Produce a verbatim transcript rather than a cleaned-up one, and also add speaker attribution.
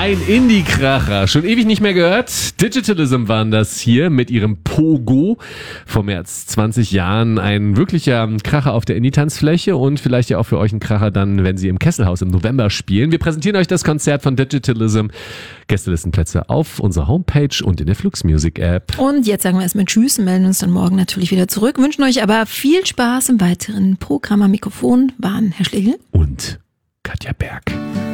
Speaker 1: Ein Indie-Kracher, schon ewig nicht mehr gehört. Digitalism waren das hier mit ihrem Pogo. Vor mehr als zwanzig Jahren ein wirklicher Kracher auf der Indie-Tanzfläche und vielleicht ja auch für euch ein Kracher dann, wenn sie im Kesselhaus im November spielen. Wir präsentieren euch das Konzert von Digitalism. Gästelistenplätze auf unserer Homepage und in der Flux Music App.
Speaker 2: Und jetzt sagen wir erstmal Tschüss, melden uns dann morgen natürlich wieder zurück. Wünschen euch aber viel Spaß im weiteren Programm. Am Mikrofon waren Herr Schlegel
Speaker 1: und Katja Berg.